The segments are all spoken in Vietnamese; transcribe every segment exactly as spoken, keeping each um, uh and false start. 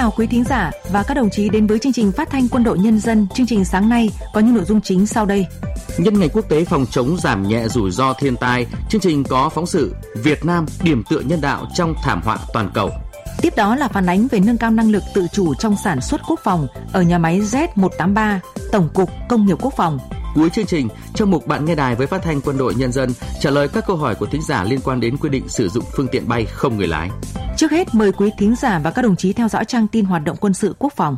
chào quý thính giả và các đồng chí đến với chương trình phát thanh Quân đội Nhân dân. Chương trình sáng nay có những nội dung chính sau đây. Nhân ngày quốc tế phòng chống giảm nhẹ rủi ro thiên tai, chương trình có phóng sự Việt Nam điểm tựa nhân đạo trong thảm họa toàn cầu. Tiếp đó là phản ánh về nâng cao năng lực tự chủ trong sản xuất quốc phòng ở nhà máy Z một tám ba, Tổng cục Công nghiệp Quốc phòng. Cuối chương trình, trong mục Bạn nghe đài với phát thanh Quân đội Nhân dân, trả lời các câu hỏi của thính giả liên quan đến quy định sử dụng phương tiện bay không người lái. Trước hết, mời quý thính giả và các đồng chí theo dõi trang tin hoạt động quân sự quốc phòng.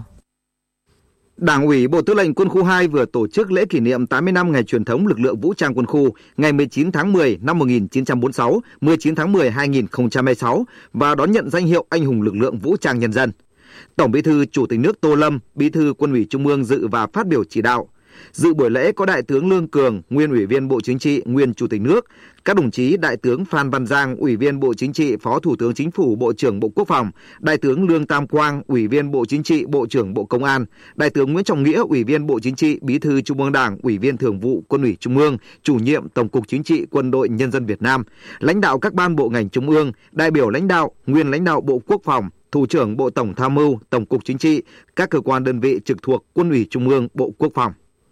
Đảng ủy Bộ Tư lệnh Quân khu hai vừa tổ chức lễ kỷ niệm tám mươi năm ngày truyền thống lực lượng vũ trang quân khu ngày mười chín tháng mười năm một nghìn chín trăm bốn mươi sáu, mười chín tháng mười năm hai nghìn không trăm hai mươi sáu và đón nhận danh hiệu Anh hùng lực lượng vũ trang nhân dân. Tổng Bí thư Chủ tịch nước Tô Lâm, Bí thư Quân ủy Trung ương dự và phát biểu chỉ đạo. Dự buổi lễ có Đại tướng Lương Cường, nguyên Ủy viên Bộ Chính trị, nguyên Chủ tịch nước, các đồng chí Đại tướng Phan Văn Giang, Ủy viên Bộ Chính trị, Phó Thủ tướng Chính phủ, Bộ trưởng Bộ Quốc phòng, Đại tướng Lương Tam Quang, Ủy viên Bộ Chính trị, Bộ trưởng Bộ Công an, Đại tướng Nguyễn Trọng Nghĩa, Ủy viên Bộ Chính trị, Bí thư Trung ương Đảng, Ủy viên Thường vụ Quân ủy Trung ương, Chủ nhiệm Tổng cục Chính trị Quân đội Nhân dân Việt Nam, lãnh đạo các ban bộ ngành Trung ương, đại biểu lãnh đạo, nguyên lãnh đạo Bộ Quốc phòng, Thủ trưởng Bộ Tổng tham mưu, Tổng cục Chính trị, các cơ quan đơn vị trực thuộc Quân ủy Trung ương, Bộ Quốc phòng.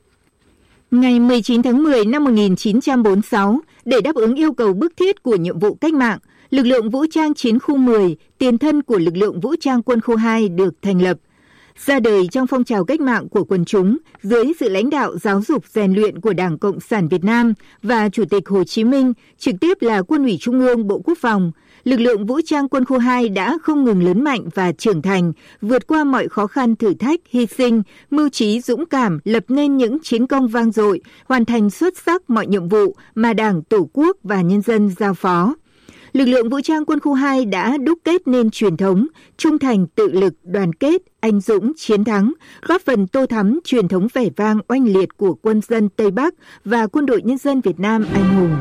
Ngày mười chín tháng mười năm một nghìn chín trăm bốn mươi sáu, để đáp ứng yêu cầu bức thiết của nhiệm vụ cách mạng, lực lượng vũ trang chiến khu mười, tiền thân của lực lượng vũ trang quân khu hai được thành lập. Ra đời trong phong trào cách mạng của quần chúng, dưới sự lãnh đạo giáo dục rèn luyện của Đảng Cộng sản Việt Nam và Chủ tịch Hồ Chí Minh, trực tiếp là Quân ủy Trung ương, Bộ Quốc phòng, lực lượng vũ trang quân khu hai đã không ngừng lớn mạnh và trưởng thành, vượt qua mọi khó khăn thử thách, hy sinh, mưu trí dũng cảm, lập nên những chiến công vang dội, hoàn thành xuất sắc mọi nhiệm vụ mà Đảng, Tổ quốc và nhân dân giao phó. Lực lượng vũ trang quân khu hai đã đúc kết nên truyền thống trung thành, tự lực, đoàn kết, anh dũng, chiến thắng, góp phần tô thắm truyền thống vẻ vang oanh liệt của quân dân Tây Bắc và Quân đội Nhân dân Việt Nam anh hùng.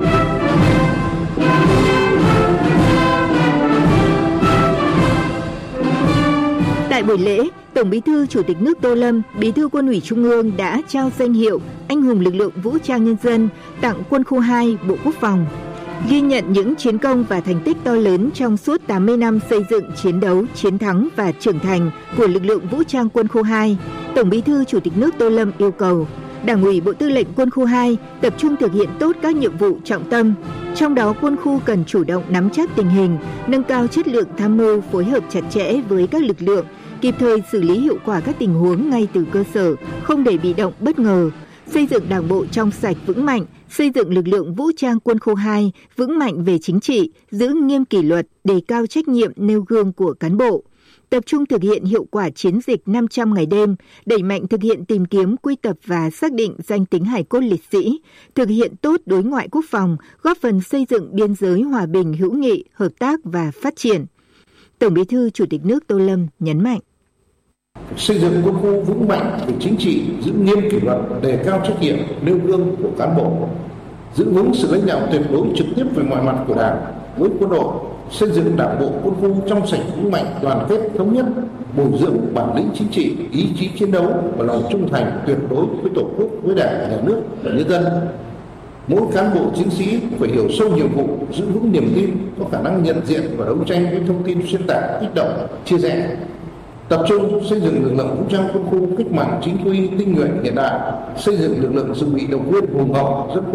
Tại buổi lễ, Tổng Bí thư Chủ tịch nước Tô Lâm, Bí thư Quân ủy Trung ương đã trao danh hiệu Anh hùng lực lượng vũ trang nhân dân tặng Quân khu hai, Bộ Quốc phòng. Ghi nhận những chiến công và thành tích to lớn trong suốt tám mươi năm xây dựng, chiến đấu, chiến thắng và trưởng thành của lực lượng vũ trang quân khu hai, Tổng Bí thư Chủ tịch nước Tô Lâm yêu cầu Đảng ủy Bộ Tư lệnh Quân khu hai tập trung thực hiện tốt các nhiệm vụ trọng tâm. Trong đó, quân khu cần chủ động nắm chắc tình hình, nâng cao chất lượng tham mưu, phối hợp chặt chẽ với các lực lượng, kịp thời xử lý hiệu quả các tình huống ngay từ cơ sở, không để bị động bất ngờ. Xây dựng Đảng bộ trong sạch vững mạnh, xây dựng lực lượng vũ trang quân khu hai vững mạnh về chính trị, giữ nghiêm kỷ luật, đề cao trách nhiệm nêu gương của cán bộ. Tập trung thực hiện hiệu quả chiến dịch năm trăm ngày đêm, đẩy mạnh thực hiện tìm kiếm, quy tập và xác định danh tính hài cốt liệt sĩ, thực hiện tốt đối ngoại quốc phòng, góp phần xây dựng biên giới hòa bình, hữu nghị, hợp tác và phát triển. Tổng Bí thư Chủ tịch nước Tô Lâm nhấn mạnh. Xây dựng quân khu vững mạnh về chính trị, giữ nghiêm kỷ luật, đề cao trách nhiệm nêu gương của cán bộ, giữ vững sự lãnh đạo tuyệt đối trực tiếp về mọi mặt của Đảng với quân đội, xây dựng Đảng bộ quân khu trong sạch vững mạnh, đoàn kết thống nhất, bồi dưỡng bản lĩnh chính trị, ý chí chiến đấu và lòng trung thành tuyệt đối với Tổ quốc, với Đảng, Nhà nước và nhân dân. Mỗi cán bộ chiến sĩ phải hiểu sâu nhiệm vụ, giữ vững niềm tin, có khả năng nhận diện và đấu tranh với thông tin xuyên tạc, kích động, chia rẽ. Tập trung xây dựng lực lượng vũ trang quân khu cách mạng chính quy, tinh nhuệ, hiện đại, xây dựng lực lượng dự bị động viên hùng hậu, rất